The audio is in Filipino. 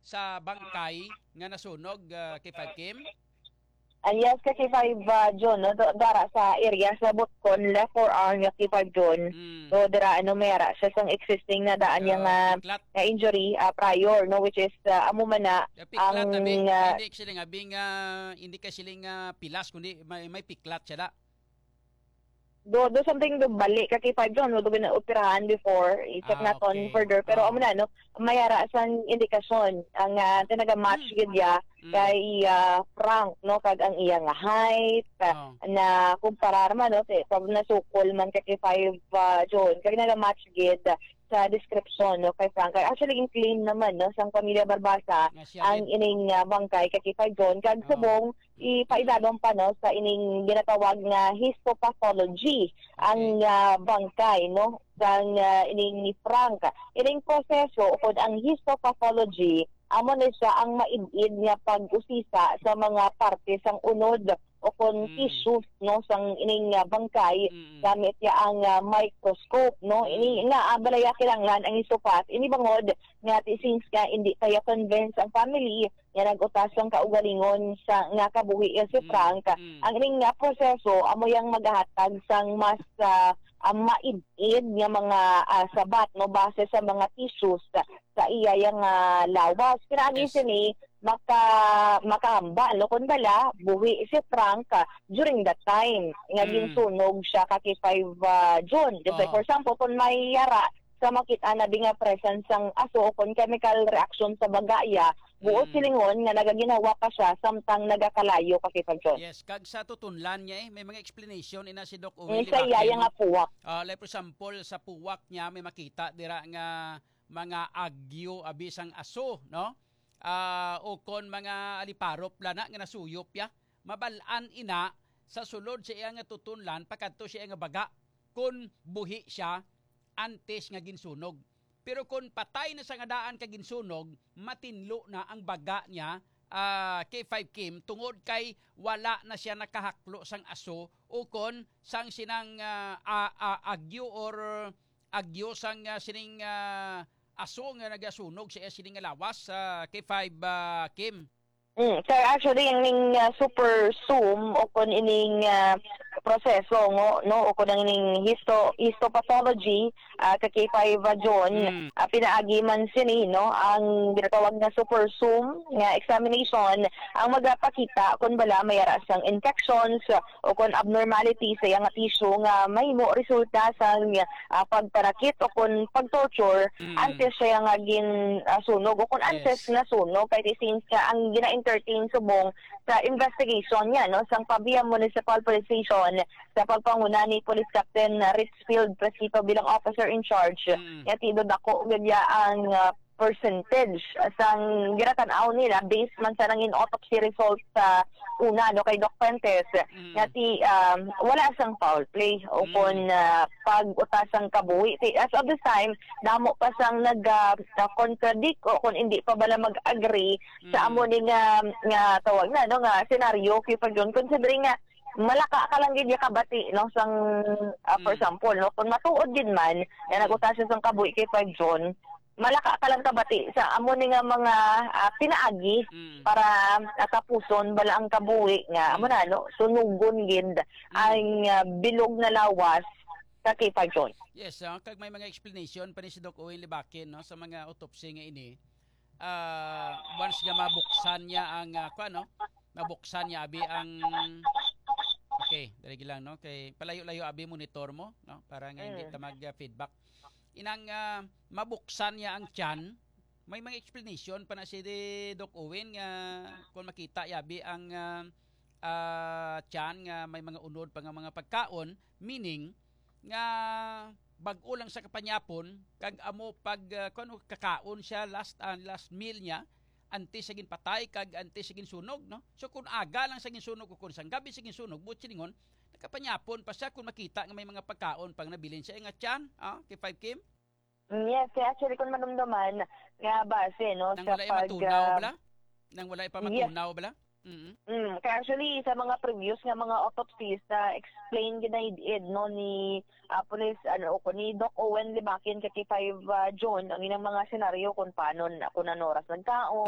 sa bangkay nga nasunog kay 5 Kim? Yes, kasi 5 June, no, dara sa area sa Butkon, left forearm, yung 5 June. Mm. So, dara, mayara siya sang existing na daan yung Piklat. injury prior, no, which is, amo man na, Piklat ang, abi hindi sila nga hindi ka sila pilas kundi may piklat siya da. do something do balik kay 5 June, no, do operahan before, i-check naton Okay. further. Pero amo na, no, mayara sang indikasyon, ang tinaga-match gid ya, kay Frank, no, kag ang iya nga height na kumparar man, no, pag nasukol man kay 5 June, kag naga-match gid sa description, no, kay Frank. Actually in claim naman, no, sang pamilya Barbasa ang ining bangkay kay 5 June, kag subong ipaidadong pa, no, sa ining ginatawag nga histopathology ang bangkay, no, sang ining ni Frank. Ining proseso upod ang histopathology amo na siya ang maid-id nga pag-usisa sa mga parte sang unod o kon tissues, no, sang ining bangkay gamit ya ang microscope, no. Ini nga balaya kinahanglan ang isupat ini bangod nga since ka hindi kaya convince ang family nga nag-utas ang kaugalingon sa nga kabuhi si Frank. Ang ining proseso amo yang magahatag sang mas maid-id nga mga sabat, no, base sa mga tissues sa iya yang lawas. Kinaagi sini makahamba, no, kun bala buhi si Frank during that time nga ginsunog siya kay 5 June. For example, kung may yara sa makita na di nga presence ang aso kung chemical reaction sa bagaya, buo silingon nga nagaginawa pa siya samtang nagakalayo kay 5 June. Yes, kag sa tutunlan niya may mga explanation ina si Doc Owen. Sa iya nga puwak. Like for example, sa puwak niya may makita dira nga mga agyo abisang aso, no? O kon mga aliparop lana nga nasuyop ya. Mabalaan ina sa sulod sa iya nga tutunlan pakadto siya nga baga kun buhi siya antes nga ginsunog. Pero kung patay na sa nga daan ka ginsunog, matinlo na ang baga niya kay 5 Kim tungod kay wala na siya nakahaklo sang aso o kon sang sinang agyo or agyo sang sining aso nga nagasunog sa sining lawas kay 5 Kim. Sir, actually, yung super zoom o kung ining proseso, no, o kung ining histopathology kay 5 June, pinaagi man sini, no, ang ginatawag na super zoom nga examination, ang magpakita kung bala mayara sang infections o kung abnormality sa yang tissue nga may mo resulta sa pagparakit o kung pagtorture antes siya nga sunog o kung antes na sunog kay since ang gina-entertain subong sa investigation niya, no, sang Pabia Municipal Police Station sa pagpanguna ni Police Captain Richfield Presito bilang officer in charge. Yatido dako gadya ang percentage sang ginatanaw nila based man sa nangin autopsy result sa una, no, kay Doc Fuentes ngati wala sang foul play o kung pag-utasang kabuhi. As of this time, damo pa sang nag-contradict o kung hindi pa bala mag-agree sa amo ni nga tawag na, no, nga senaryo kay Pagyon considering nga malaka ka lang gid kabati, no, sang for example, no, kung matuod din man na nag-utasan sang kabuhi kay Pagyon, malaka ka lang kabati sa amo ni nga mga pinaagi para tapuson bala ang kabuhi nga amo na, no, sunugon gid ang bilog na lawas sa kay 5 June. Yes, kag may mga explanation pa ni si Doc Owen Libakin, no, sa mga autopsy nga ini. Once nga mabuksan niya ang mabuksan niya abi ang okay, dali lang, no, kay palayo-layo abi monitor mo, no, para nga hindi ta mag-feedback. Inang mabuksan niya ang tiyan, may mga explanation pa na si Doc Owen nga kung makita yabi ang tiyan nga may mga unod pa nga mga pagkaon, meaning nga bag-o lang sa kapanyapon kag amo pag kakaon siya last meal niya antes sa ginpatay kag antes sa ginsunog, no. So kung aga lang sa ginsunog o kung sang gabi sa ginsunog buot siningon nakapanyapon pa siya kung makita nga may mga pagkaon pang nabilin siya nga tiyan kay 5 Kim. Yes, actually kung manumduman nga base, no, nang sa wala matunaw bala nang wala pa matunaw bala. Kaya actually sa mga previous nga mga autopsies na explain ginaid no ni police ko ni Doc Owen Libakin kay 5 June ang ilang mga senaryo kung paano kung anoras nagkaon